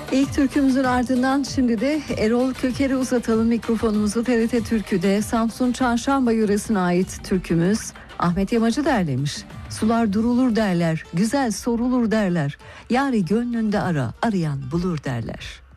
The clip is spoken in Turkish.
İlk türkümüzün ardından şimdi de Erol Köker'e uzatalım mikrofonumuzu. TRT Türkü'de Samsun Çarşamba yöresine ait türkümüz Ahmet Yamacı derlemiş. Sular durulur derler, güzel sorulur derler. Yâri gönlünde ara, arayan bulur derler.